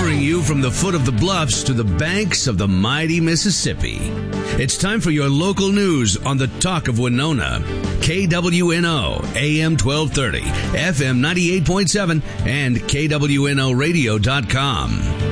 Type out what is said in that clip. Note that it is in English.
delivering you from the foot of the bluffs to the banks of the mighty Mississippi. It's time for your local news on the Talk of Winona. KWNO, AM 1230, FM 98.7, and KWNOradio.com.